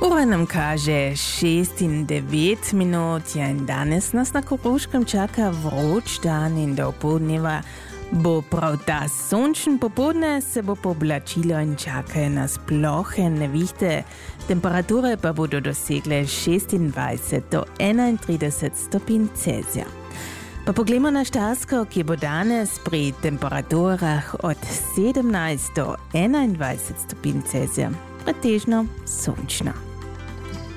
Ura nam kaže 6:09 minut, in danes nas na Koroškem čaka vroč dan in do opoldneva bo prav ta sončen popoldne, se bo poblačilo in čakajo nas plohe nevihte. Temperature pa bodo dosegle 26 do 31 stopinj Celzija. Pa poglejmo na Štajersko, ki bo danes pri temperaturah od 17 do 21 stopinj Celzija pretežno sončna.